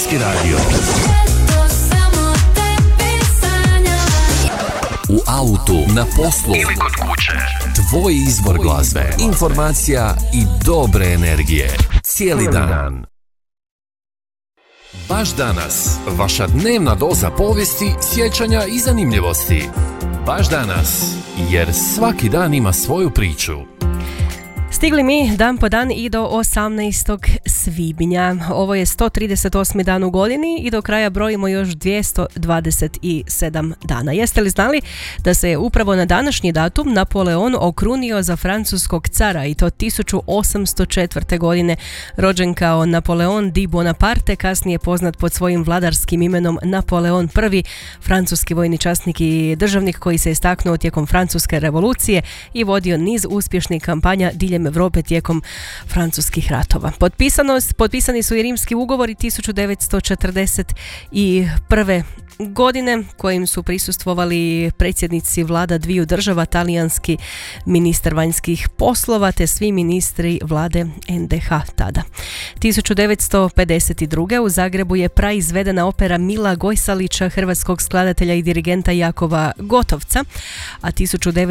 Hrvatski radio. U autu, na poslu ili kod kuće. Tvoj izbor glazbe, informacija i dobre energije. Cijeli dan. Baš danas, vaša dnevna doza povijesti, sjećanja i zanimljivosti. Baš danas, jer svaki dan ima svoju priču. Stigli mi dan po dan i do 18. svibnja. Ovo je 138. dan u godini i do kraja brojimo još 227 dana. Jeste li znali da se je upravo na današnji datum Napoleon okrunio za francuskog cara i to 1804. godine, rođen kao Napoleon di Bonaparte, kasnije poznat pod svojim vladarskim imenom Napoleon I, francuski vojni časnik i državnik koji se istaknuo tijekom Francuske revolucije i vodio niz uspješnih kampanja diljem Europe tijekom francuskih ratova. Potpisani su i rimski ugovori 1941. godine kojim su prisustvovali predsjednici vlada dviju država, talijanski ministar vanjskih poslova te svi ministri vlade NDH tada. 1952. u Zagrebu je praizvedena opera Mila Gojsalića, hrvatskog skladatelja i dirigenta Jakova Gotovca, a